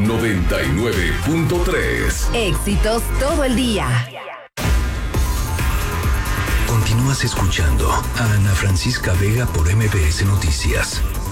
99.3. Éxitos todo el día. Continúas escuchando a Ana Francisca Vega por MBS Noticias.